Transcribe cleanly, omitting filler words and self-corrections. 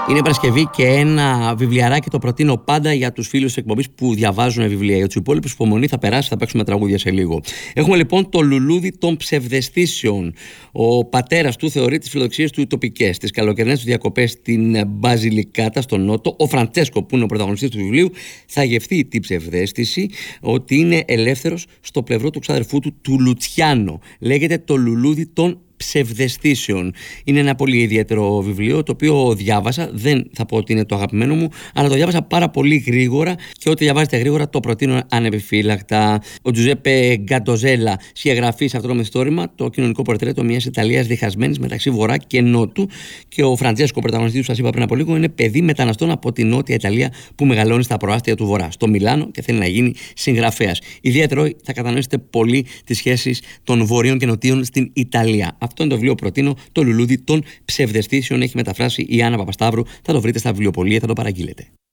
Είναι Παρασκευή και ένα βιβλιαράκι το προτείνω πάντα για τους φίλους της εκπομπής που διαβάζουν βιβλία. Για τους υπόλοιπους, υπομονή, θα περάσει, θα παίξουμε τραγούδια σε λίγο. Έχουμε λοιπόν το λουλούδι των ψευδαισθήσεων. Ο πατέρας του θεωρεί τις φιλοδοξίες του ουτοπικές. Τις καλοκαιρινές του διακοπές στην Μπαζιλικάτα, στο Νότο, ο Φραντσέσκο, που είναι ο πρωταγωνιστής του βιβλίου, θα γευτεί την ψευδαίσθηση ότι είναι ελεύθερος στο πλευρό του ξαδερφού του Λουτσιάνο. Λέγεται το λουλούδι των ψευδαισθήσεων. Είναι ένα πολύ ιδιαίτερο βιβλίο, το οποίο διάβασα. Δεν θα πω ότι είναι το αγαπημένο μου, αλλά το διάβασα πάρα πολύ γρήγορα και ό,τι διαβάζετε γρήγορα το προτείνω ανεπιφύλακτα. Ο Τζουζέπε Γκαντοζέλα, συγγραφής σε αυτό το μυθιστόρημα, το κοινωνικό πορτρέτο μιας Ιταλίας διχασμένης μεταξύ Βορρά και Νότου. Και ο Φραντσέσκο, πρωταγωνιστής που σας είπα πριν από λίγο, είναι παιδί μεταναστών από τη Νότια Ιταλία που μεγαλώνει στα προάστια του Βορρά, στο Μιλάνο, και θέλει να γίνει συγγραφέας. Ιδιαίτερο, θα κατανοήσετε πολύ τις σχέσεις των Βορείων και Νοτίων στην Ιταλία. Αυτό είναι το βιβλίο που προτείνω, το λουλούδι των ψευδαισθήσεων. Έχει μεταφράσει η Άννα Παπασταύρου. Θα το βρείτε στα βιβλιοπωλεία, θα το παραγγείλετε.